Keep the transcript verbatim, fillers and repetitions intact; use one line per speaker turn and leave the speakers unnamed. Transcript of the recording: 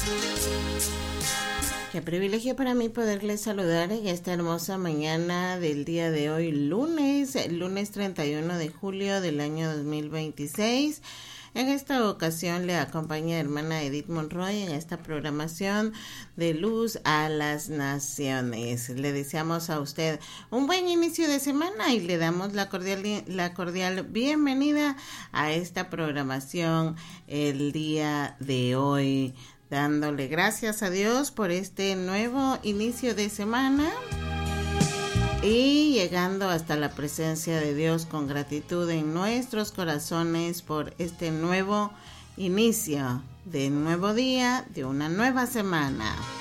Qué privilegio para mí poderles saludar en esta hermosa mañana del día de hoy, lunes, lunes treinta y uno de julio del año dos mil veintiséis. En esta ocasión le acompaña hermana Edith Monroy en esta programación de Luz a las Naciones. Le deseamos a usted un buen inicio de semana y le damos la cordial, la cordial bienvenida a esta programación el día de hoy, dándole gracias a Dios por este nuevo inicio de semana y llegando hasta la presencia de Dios con gratitud en nuestros corazones por este nuevo inicio de un nuevo día, de una nueva semana.